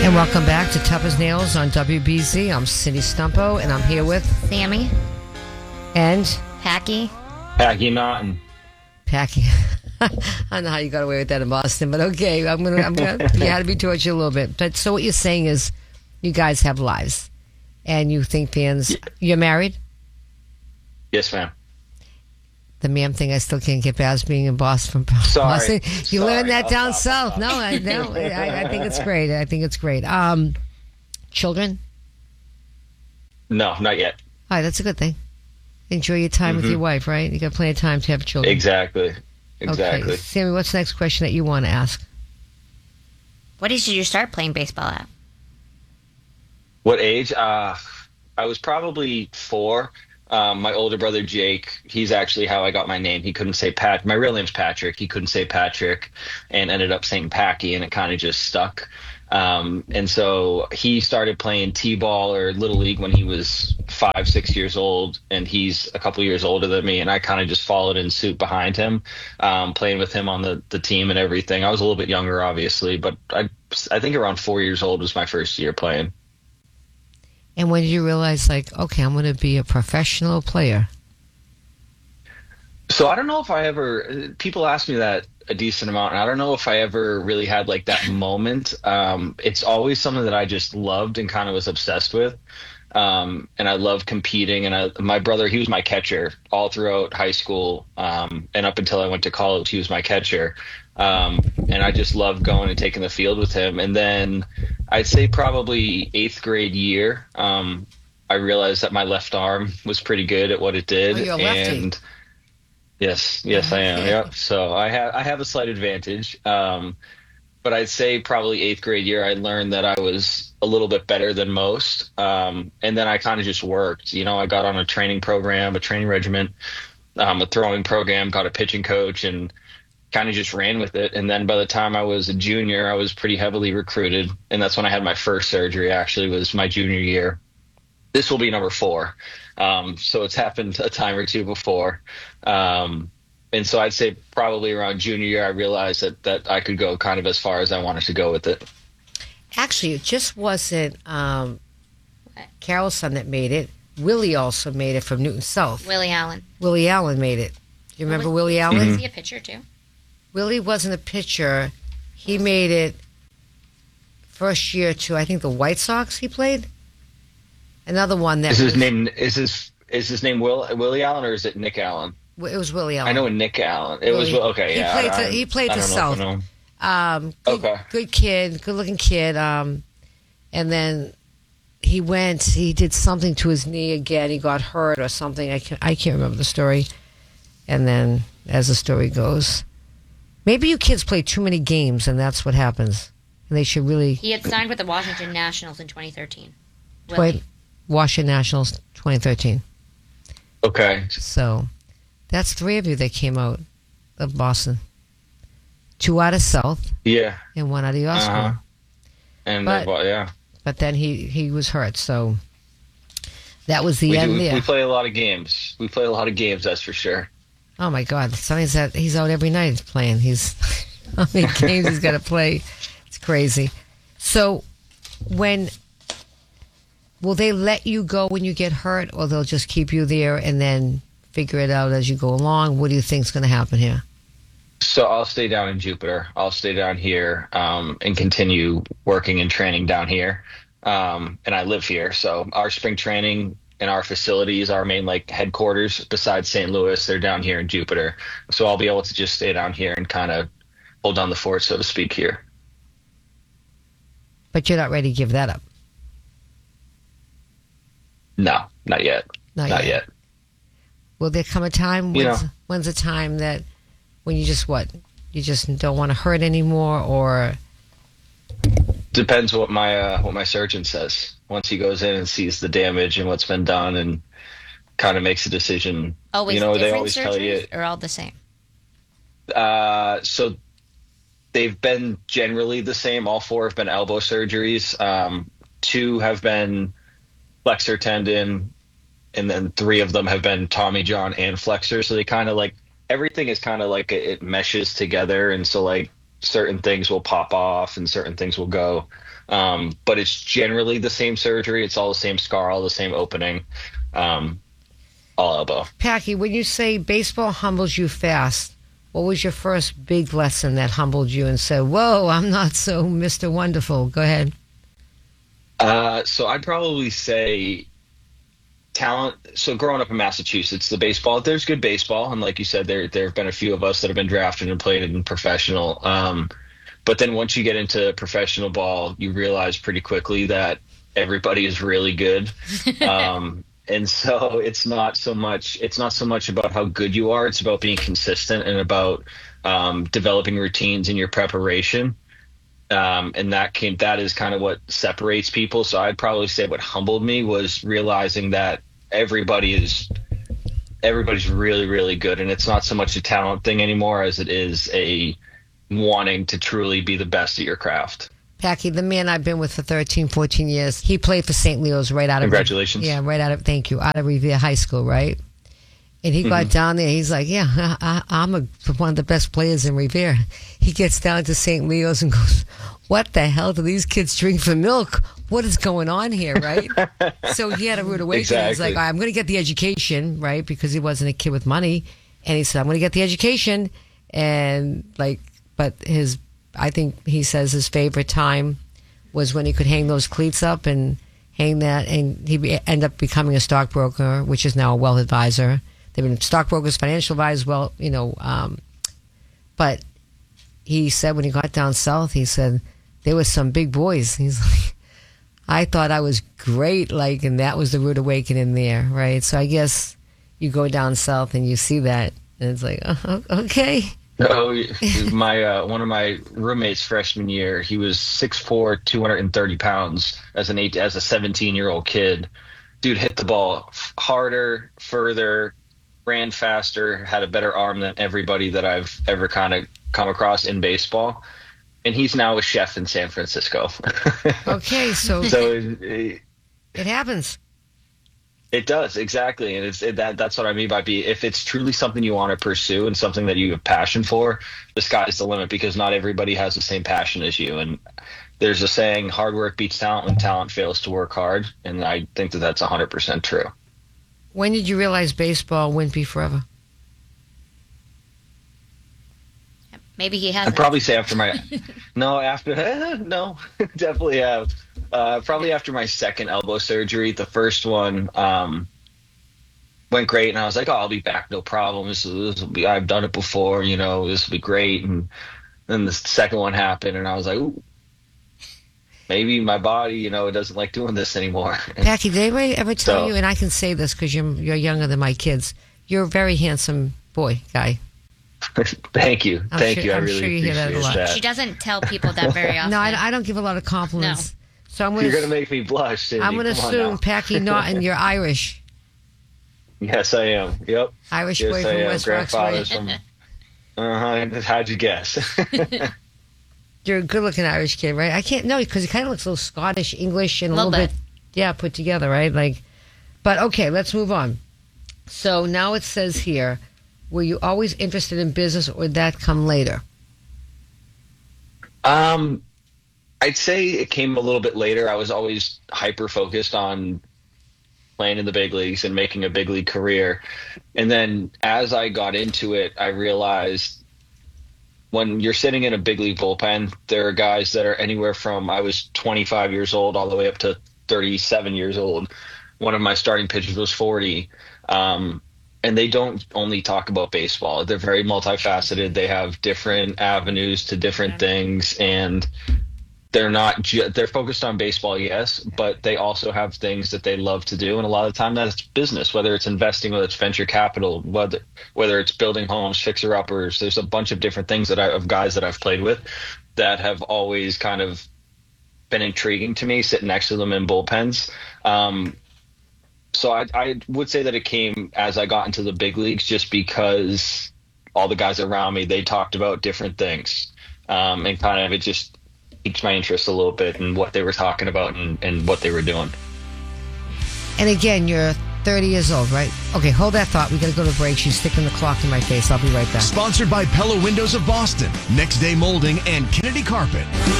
And welcome back to Tough as Nails on WBZ. I'm Cindy Stumpo, and I'm here with Sammy and Packy Martin. Packy. I don't know how you got away with that in Boston, but okay. I'm gonna you had to be towards you a little bit. But so what you're saying is, you guys have lives, and you think fans. You're married. Yes, ma'am. The ma'am thing I still can't get past being in Boston. Sorry. You learned that down south. No, I think it's great. I think it's great. Children? No, not yet. All right, that's a good thing. Enjoy your time with your wife, right? You got plenty of time to have children. Exactly. Okay. Sammy, what's the next question that you want to ask? What age did you start playing baseball at? What age? I was probably 4. My older brother Jake, he's actually how I got my name. He couldn't say Pat. My real name's Patrick. He couldn't say Patrick and ended up saying Packy, and it kind of just stuck. And so he started playing T-ball or Little League when he was 5, 6 years old, and he's a couple years older than me, and I kind of just followed in suit behind him, playing with him on the team and everything. I was a little bit younger, obviously, but I think around 4 years old was my first year playing. And when did you realize, like, okay, I'm going to be a professional player? So I don't know if I ever, people ask me that a decent amount, and I don't know if I ever really had like that moment. It's always something that I just loved and kind of was obsessed with. And I love competing. And my brother, he was my catcher all throughout high school. And up until I went to college, he was my catcher. And I just loved going and taking the field with him. And then I'd say probably 8th grade year, I realized that my left arm was pretty good at what it did. Oh, you're a lefty. And yes, I am. Yep. So I have a slight advantage. But I'd say probably 8th grade year, I learned that I was a little bit better than most. And then I kind of just worked. I got on a training program, a training regiment, a throwing program, got a pitching coach, and kind of just ran with it. And then by the time I was a junior, I was pretty heavily recruited. And that's when I had my first surgery, actually, was my junior year. This will be number 4. So it's happened a time or two before. And so I'd say probably around junior year, I realized that I could go kind of as far as I wanted to go with it. Actually, it just wasn't Carol's son that made it. Willie also made it from Newton South. Willie Allen. Willie Allen made it. You remember Willie Allen? Was he a pitcher too? Willie wasn't a pitcher. He made it first year to, I think, the White Sox he played. Another one that is his name Willie Allen, or is it Nick Allen? It was Willie Allen. I know Nick Allen. It was okay. He played to South. Good kid, good-looking kid. And then he did something to his knee again. He got hurt or something. I can't remember the story. And then, as the story goes, maybe you kids play too many games, and that's what happens. And they should really. He had signed with the Washington Nationals in 2013. Washington Nationals 2013. Okay. So that's 3 of you that came out of Boston. 2 out of South. Yeah. And 1 out of your school. But then he was hurt, so that was the end there. We play a lot of games. That's for sure. Oh my God! Sonny's he's out every night playing. How many games he's got to play? It's crazy. So, will they let you go when you get hurt, or they'll just keep you there and then figure it out as you go along? What do you think's going to happen here? So I'll stay down in Jupiter. I'll stay down here and continue working and training down here. And I live here, so our spring training and our facilities, our main headquarters besides St. Louis, they're down here in Jupiter. So I'll be able to just stay down here and kind of hold down the fort, so to speak, here. But you're not ready to give that up? No, not yet. Not yet. Will there come a time? When's a time that when you just don't want to hurt anymore, or? Depends what my surgeon says. Once he goes in and sees the damage and what's been done, and kind of makes a decision. Always they different always tell you, or all the same. So they've been generally the same. All 4 have been elbow surgeries. 2 have been flexor tendon, and then 3 of them have been Tommy John and flexor. So they kind of everything is kind of it meshes together, and so certain things will pop off and certain things will go. But it's generally the same surgery. It's all the same scar, all the same opening, all elbow. Packy, when you say baseball humbles you fast, what was your first big lesson that humbled you and said, whoa, I'm not so Mr. Wonderful? Go ahead. So I'd probably say talent. So growing up in Massachusetts, the baseball, there's good baseball. And like you said, there have been a few of us that have been drafted and played in professional. But then once you get into professional ball, you realize pretty quickly that everybody is really good. And so it's not so much about how good you are. It's about being consistent and about developing routines in your preparation. And that is kind of what separates people. So I'd probably say what humbled me was realizing that everybody's really, really good. And it's not so much a talent thing anymore as it is a wanting to truly be the best at your craft. Packy, the man I've been with for 13, 14 years, he played for St. Leo's right out of... Congratulations. Thank you, out of Revere High School, right? And he got down there, he's like, yeah, I'm one of the best players in Revere. He gets down to St. Leo's and goes, what the hell do these kids drink for milk? What is going on here, right? So he had a rude awakening. Exactly. He's like, all right, I'm going to get the education, right? Because he wasn't a kid with money. And he said, I'm going to get the education. And I think he says his favorite time was when he could hang those cleats up and hang that, and he ended up becoming a stockbroker, which is now a wealth advisor. They've been stockbrokers, financial advisors, but he said when he got down south, he said, there was some big boys. He's like, I thought I was great, and that was the rude awakening there, right? So I guess you go down south and you see that, and it's like, oh, okay. Oh, one of my roommates freshman year, he was 6'4", 230 pounds as a 17-year-old kid. Dude hit the ball harder, further, ran faster, had a better arm than everybody that I've ever kind of come across in baseball. And he's now a chef in San Francisco. Okay, so it happens. It does, exactly. And that's what I mean by if it's truly something you want to pursue and something that you have passion for, the sky's the limit, because not everybody has the same passion as you. And there's a saying, hard work beats talent when talent fails to work hard. And I think that that's 100% true. When did you realize baseball wouldn't be forever? Maybe he has. I'd probably say after my no, definitely have. Probably after my second elbow surgery. The first one went great, and I was like, "Oh, I'll be back, no problem. This will be. I've done it before, this will be great." And then the second one happened, and I was like, "Ooh, maybe my body, it doesn't like doing this anymore." Packy, did anybody ever tell you? And I can say this because you're younger than my kids. You're a very handsome guy. Thank you. I really appreciate that. She doesn't tell people that very often. No, I don't give a lot of compliments. No. So you're going to make me blush, Cindy. I'm going to assume, Packy Naughton, you're Irish. Yes, I am. Yep. Irish boy from West Roxbury. How'd you guess? You're a good-looking Irish kid, right? I can't know because he kind of looks a little Scottish, English, and a little bit, put together, right? But okay, let's move on. So now it says here, were you always interested in business, or did that come later? I'd say it came a little bit later. I was always hyper-focused on playing in the big leagues and making a big league career. And then as I got into it, I realized when you're sitting in a big league bullpen, there are guys that are anywhere from, I was 25 years old all the way up to 37 years old. One of my starting pitchers was 40. And they don't only talk about baseball. They're very multifaceted. They have different avenues to different things, and they're not they're focused on baseball, yes, but they also have things that they love to do, and a lot of the time that's business, whether it's investing, whether it's venture capital, whether it's building homes, fixer-uppers. There's a bunch of different things of guys that I've played with that have always kind of been intriguing to me, sitting next to them in bullpens. So I would say that it came as I got into the big leagues, just because all the guys around me, they talked about different things, and kind of it just piqued my interest a little bit in what they were talking about and what they were doing. And again, you're 30 years old, right? Okay, hold that thought. We got to go to break. She's sticking the clock in my face. I'll be right back. Sponsored by Pella Windows of Boston, Next Day Molding, and Kennedy Carpet.